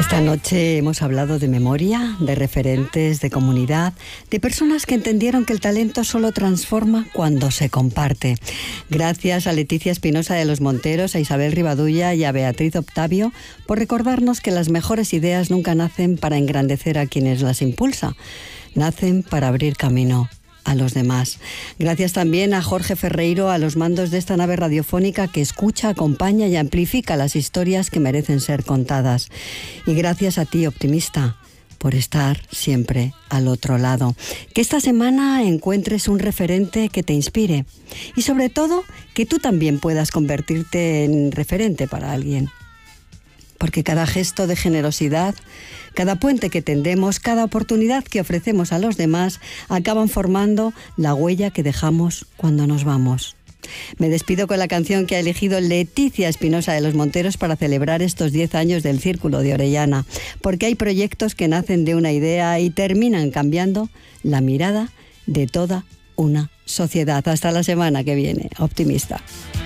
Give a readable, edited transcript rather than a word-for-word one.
Esta noche hemos hablado de memoria, de referentes, de comunidad, de personas que entendieron que el talento solo transforma cuando se comparte. Gracias a Leticia Espinosa de los Monteros, a Isabel Rivadulla y a Beatriz Octavio por recordarnos que las mejores ideas nunca nacen para engrandecer a quienes las impulsan, nacen para abrir camino a los demás. Gracias también a Jorge Ferreiro, a los mandos de esta nave radiofónica que escucha, acompaña y amplifica las historias que merecen ser contadas. Y gracias a ti, optimista, por estar siempre al otro lado. Que esta semana encuentres un referente que te inspire y sobre todo que tú también puedas convertirte en referente para alguien. Porque cada gesto de generosidad, cada puente que tendemos, cada oportunidad que ofrecemos a los demás, acaban formando la huella que dejamos cuando nos vamos. Me despido con la canción que ha elegido Leticia Espinosa de los Monteros para celebrar estos 10 años del Círculo de Orellana, porque hay proyectos que nacen de una idea y terminan cambiando la mirada de toda una sociedad. Hasta la semana que viene, optimista.